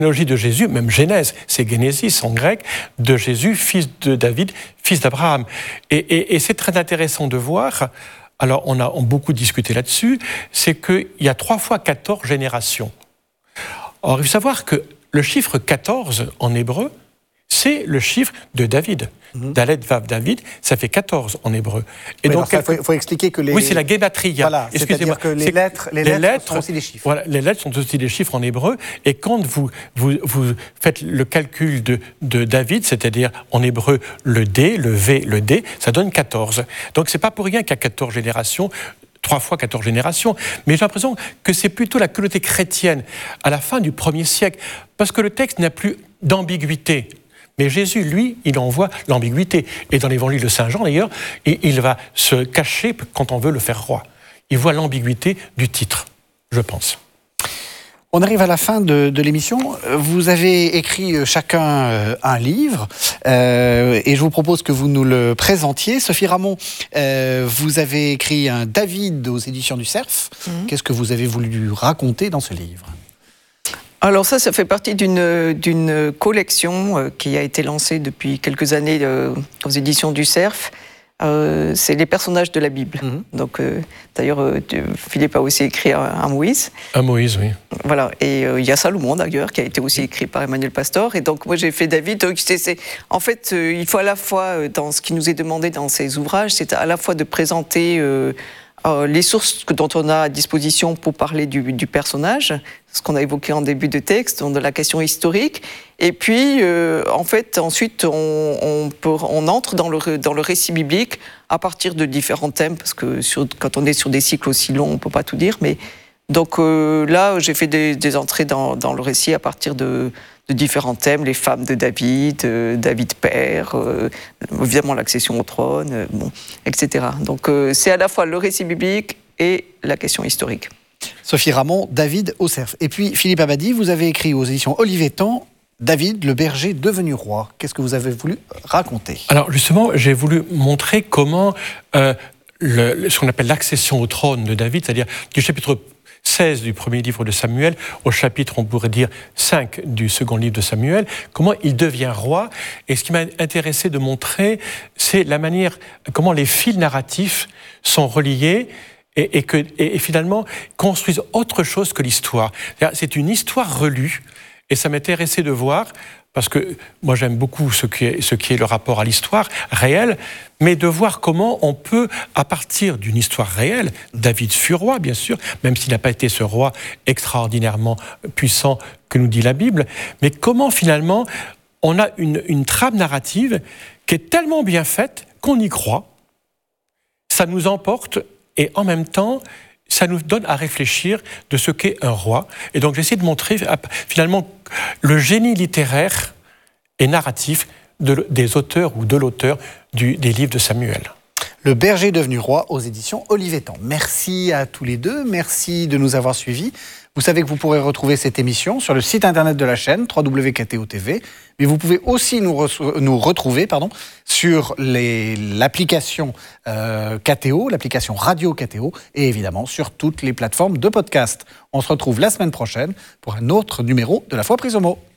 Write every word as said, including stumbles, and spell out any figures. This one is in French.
généalogie de Jésus, même Genèse, c'est Genesis en grec, de Jésus, fils de David, fils d'Abraham. Et, et, et c'est très intéressant de voir, alors on a on a beaucoup discuté là-dessus, c'est qu'il y a trois fois quatorze générations. Or, il faut savoir que le chiffre quatorze en hébreu, c'est le chiffre de David. Mmh. Dalet Vav David, ça fait quatorze en hébreu. Et oui, donc, il faut, faut expliquer que les... Oui, c'est la gématria. Voilà, c'est-à-dire que les lettres, les, les lettres, lettres sont aussi des chiffres. Voilà, les lettres sont aussi des chiffres en hébreu. Et quand vous, vous, vous faites le calcul de, de David, c'est-à-dire en hébreu le D, le V, le D, ça donne quatorze. Donc, c'est pas pour rien qu'il y a quatorze générations. Trois fois quatorze générations, mais j'ai l'impression que c'est plutôt la communauté chrétienne à la fin du premier siècle, parce que le texte n'a plus d'ambiguïté. Mais Jésus, lui, il envoie l'ambiguïté. Et dans l'évangile de Saint Jean, d'ailleurs, il va se cacher quand on veut le faire roi. Il voit l'ambiguïté du titre, je pense. On arrive à la fin de, de l'émission. Vous avez écrit chacun un livre euh, et je vous propose que vous nous le présentiez. Sophie Ramon, euh, vous avez écrit un David aux éditions du Cerf. Mmh. Qu'est-ce que vous avez voulu raconter dans ce livre ? Alors ça, ça fait partie d'une, d'une collection euh, qui a été lancée depuis quelques années euh, aux éditions du Cerf. Euh, c'est les personnages de la Bible. Mmh. Donc, euh, d'ailleurs, euh, Philippe a aussi écrit un, un Moïse. Un Moïse, oui. Voilà, et euh, il y a Salomon d'ailleurs, qui a été aussi écrit par Emmanuel Pastor. Et donc, moi, j'ai fait David. Donc, c'est, c'est, en fait, euh, il faut à la fois, dans ce qui nous est demandé dans ces ouvrages, c'est à la fois de présenter euh, euh, les sources dont on a à disposition pour parler du, du personnage, ce qu'on a évoqué en début de texte, de la question historique. Et puis, euh, en fait, ensuite, on, on, peut, on entre dans le, dans le récit biblique à partir de différents thèmes, parce que sur, quand on est sur des cycles aussi longs, on ne peut pas tout dire. Mais donc euh, là, j'ai fait des, des entrées dans, dans le récit à partir de, de différents thèmes, les femmes de David, euh, David père, euh, évidemment l'accession au trône, euh, bon, et cetera. Donc euh, c'est à la fois le récit biblique et la question historique. Sophie Ramon, David au Cerf. Et puis Philippe Abadie, vous avez écrit aux éditions Olivetan David, le berger devenu roi. Qu'est-ce que vous avez voulu raconter ? Alors justement, j'ai voulu montrer comment euh, le, ce qu'on appelle l'accession au trône de David, c'est-à-dire du chapitre seize du premier livre de Samuel au chapitre, on pourrait dire, cinq du second livre de Samuel, comment il devient roi. Et ce qui m'a intéressé de montrer, c'est la manière, comment les fils narratifs sont reliés et, et, que, et, et finalement construisent autre chose que l'histoire. C'est une histoire relue. Et ça m'intéressait de voir, parce que moi j'aime beaucoup ce qui est, ce qui est le rapport à l'histoire réelle, mais de voir comment on peut, à partir d'une histoire réelle, David fut roi, bien sûr, même s'il n'a pas été ce roi extraordinairement puissant que nous dit la Bible, mais comment finalement on a une, une trame narrative qui est tellement bien faite qu'on y croit, ça nous emporte, et en même temps, ça nous donne à réfléchir de ce qu'est un roi. Et donc j'essaie de montrer finalement le génie littéraire et narratif de, des auteurs ou de l'auteur du, des livres de Samuel. Le berger devenu roi aux éditions Olivetan. Merci à tous les deux, merci de nous avoir suivis. Vous savez que vous pourrez retrouver cette émission sur le site internet de la chaîne, w w w point k t o point t v, mais vous pouvez aussi nous, re- nous retrouver pardon, sur les, l'application euh, K T O, l'application Radio K T O, et évidemment sur toutes les plateformes de podcast. On se retrouve la semaine prochaine pour un autre numéro de La Foi prise au mot.